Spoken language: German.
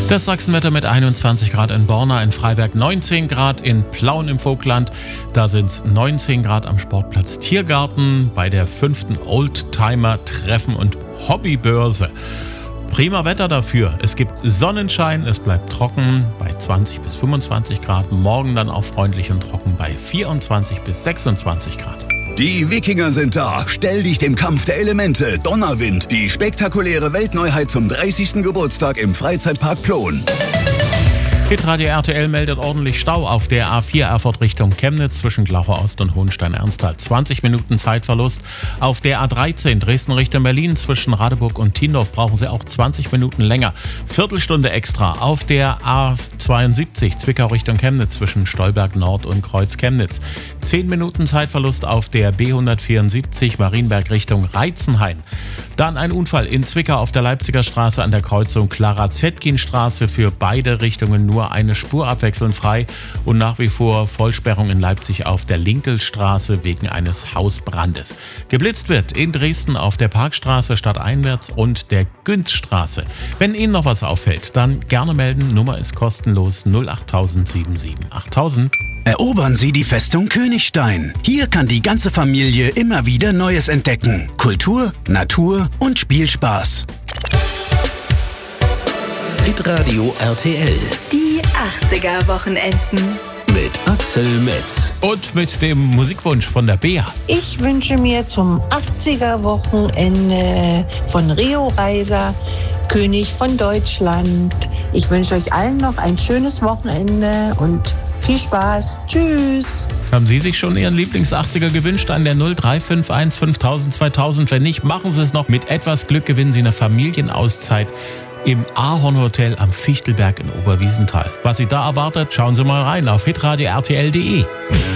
Das Sachsenwetter mit 21 Grad in Borna, in Freiberg 19 Grad, in Plauen im Vogtland, da sind es 19 Grad am Sportplatz Tiergarten bei der 5. Oldtimer-Treffen- und Hobbybörse. Prima Wetter dafür. Es gibt Sonnenschein, es bleibt trocken bei 20 bis 25 Grad, morgen dann auch freundlich und trocken bei 24 bis 26 Grad. Die Wikinger sind da. Stell dich dem Kampf der Elemente. Donnerwind. Die spektakuläre Weltneuheit zum 30. Geburtstag im Freizeitpark Ploen. Hitradio RTL meldet ordentlich Stau auf der A4 Erfurt Richtung Chemnitz zwischen Glaucher Ost und Hohenstein-Ernsthal. 20 Minuten Zeitverlust. Auf der A13 Dresden Richtung Berlin zwischen Radeburg und Tiendorf brauchen Sie auch 20 Minuten länger. Viertelstunde extra. Auf der A72 Zwickau Richtung Chemnitz zwischen Stolberg Nord und Kreuz Chemnitz. 10 Minuten Zeitverlust auf der B174 Marienberg Richtung Reitzenhain. Dann ein Unfall in Zwickau auf der Leipziger Straße an der Kreuzung Clara-Zetkin-Straße. Für beide Richtungen nur eine Spur abwechselnd frei und nach wie vor Vollsperrung in Leipzig auf der Linkelstraße wegen eines Hausbrandes. Geblitzt wird in Dresden auf der Parkstraße stadteinwärts und der Günzstraße. Wenn Ihnen noch was auffällt, dann gerne melden. Nummer ist kostenlos 08077 8000. Erobern Sie die Festung Königstein. Hier kann die ganze Familie immer wieder Neues entdecken. Kultur, Natur und Spielspaß. Hitradio RTL. Die 80er-Wochenenden. Mit Axel Metz. Und mit dem Musikwunsch von der Bea. Ich wünsche mir zum 80er-Wochenende von Rio Reiser, König von Deutschland. Ich wünsche euch allen noch ein schönes Wochenende und viel Spaß. Tschüss. Haben Sie sich schon Ihren Lieblings-80er gewünscht an der 0351 5000 2000? Wenn nicht, machen Sie es noch. Mit etwas Glück gewinnen Sie eine Familienauszeit im Ahorn Hotel am Fichtelberg in Oberwiesenthal. Was Sie da erwartet, schauen Sie mal rein auf hitradio rtl.de.